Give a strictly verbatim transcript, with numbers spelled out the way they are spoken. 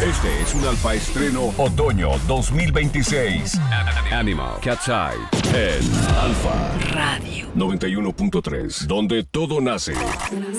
Este es un alfa estreno otoño dos mil veintiséis. Animal, Cat's Eye, en Alfa Radio noventa y uno punto tres, donde todo nace.